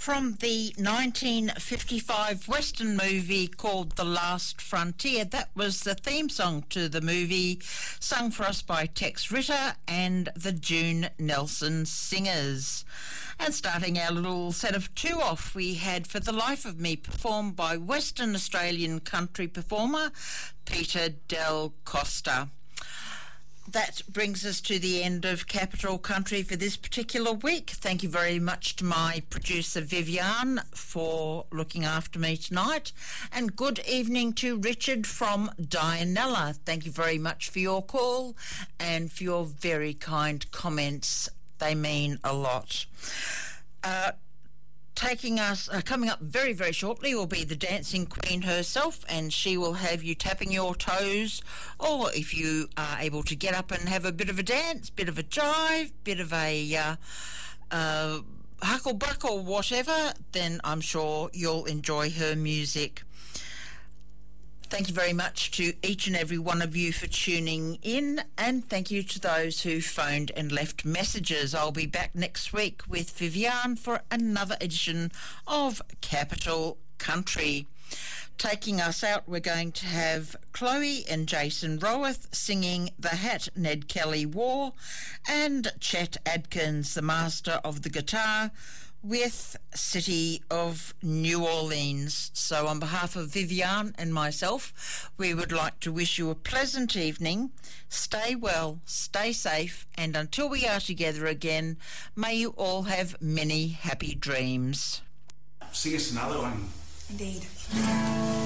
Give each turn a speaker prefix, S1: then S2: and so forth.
S1: From the 1955 Western movie called The Last Frontier. That was the theme song to the movie, sung for us by Tex Ritter and the June Nelson Singers. And starting our little set of two off, we had For the Life of Me, performed by Western Australian country performer Peter Del Costa. That brings us to the end of Capital Country for this particular week. Thank you very much to my producer Vivian for looking after me tonight. And good evening to Richard from Dianella. Thank you very much for your call and for your very kind comments. They mean a lot. Coming up very, very shortly will be the Dancing Queen herself, and she will have you tapping your toes, or if you are able to get up and have a bit of a dance, bit of a jive, bit of a hucklebuck or whatever, then I'm sure you'll enjoy her music. Thank you very much to each and every one of you for tuning in, and thank you to those who phoned and left messages. I'll be back next week with Vivian for another edition of Capital Country. Taking us out, we're going to have Chloe and Jason Rowath singing The Hat Ned Kelly Wore, and Chet Adkins, the master of the guitar, with City of New Orleans. So on behalf of Vivian and myself, we would like to wish you a pleasant evening. Stay well, stay safe, and until we are together again, may you all have many happy dreams.
S2: Sing us another one.
S3: Indeed.